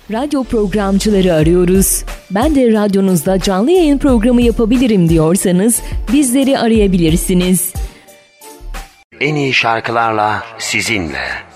Radyo programcıları arıyoruz. Ben de radyonuzda canlı yayın programı yapabilirim diyorsanız bizleri arayabilirsiniz. En iyi şarkılarla sizinle.